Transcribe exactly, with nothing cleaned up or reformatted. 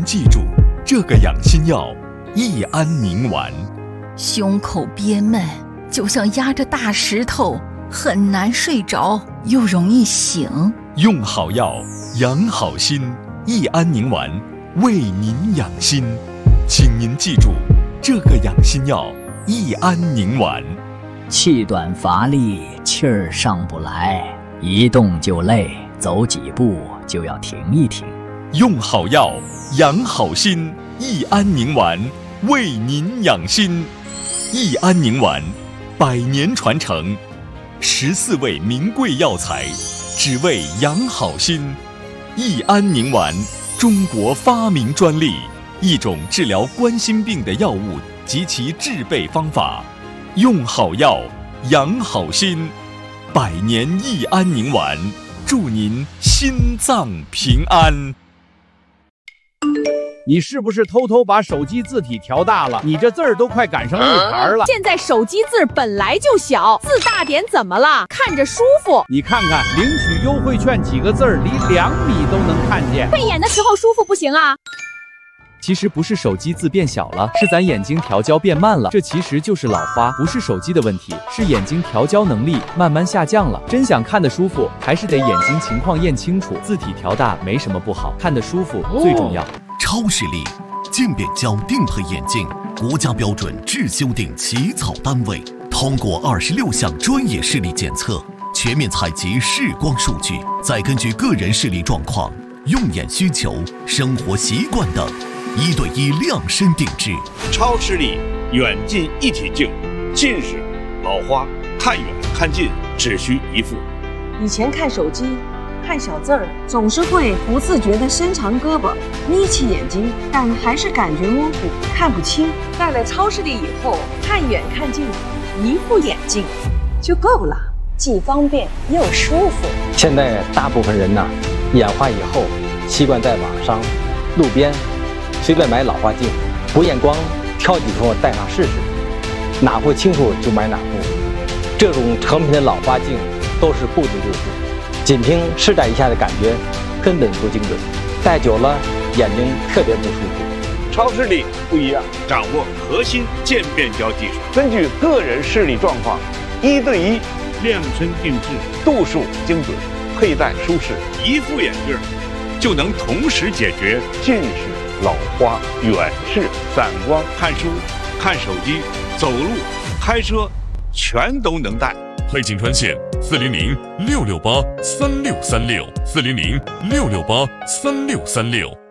记住这个养心药益安宁丸。 胸口憋闷，就像压着大石头，很难睡着，又容易醒。 用好药，养好心，益安宁丸为您养心。请您记住这个养心药益安宁丸。 气短乏力，气儿上不来，一动就累，走几步就要停一停。 用好药，养好心，益安宁丸为您养心。益安宁丸，百年传承，十四味名贵药材，只为养好心。益安宁丸，中国发明专利，一种治疗冠心病的药物及其制备方法。用好药，养好心，百年益安宁丸，祝您心脏平安。 你是不是偷偷把手机字体调大了？你这字儿都快赶上路牌了。 现在手机字本来就小，字大点怎么了？看着舒服。 你看看领取优惠券几个字儿，离两米都能看见。 背眼的时候舒服不行啊？ 其实不是手机字变小了，是咱眼睛调焦变慢了。这其实就是老花，不是手机的问题，是眼睛调焦能力慢慢下降了。真想看得舒服，还是得眼睛情况验清楚。字体调大没什么不好，看得舒服最重要。 超视力渐变焦定配眼镜，国家标准质修订起草单位，通过二十六项专业视力检测，全面采集视光数据，再根据个人视力状况、用眼需求、生活习惯等，一对一量身定制。 超视力远近一体镜，近视、老花看远看近只需一副。 以前看手机看小字儿，总是会不自觉地伸长胳膊眯起眼睛，但还是感觉模糊看不清。戴了超视力以后，看远看近一副眼镜就够了，既方便又舒服。 现在大部分人呢，眼花以后习惯在网上、路边随便买老花镜，不验光挑几副戴上试试，哪副清楚就买哪副。这种成品的老花镜都是不准就是，仅凭试戴一下的感觉根本不精准，戴久了眼睛特别不舒服。 超视力不一样，掌握核心渐变焦技术，根据个人视力状况，一对一量身定制，度数精准，佩戴舒适，一副眼镜就能同时解决近视、老花、远视、散光、看书、看手机、走路、开车，全都能戴。 配镜专线四零零六六八三六三六四零零六六八三六三六。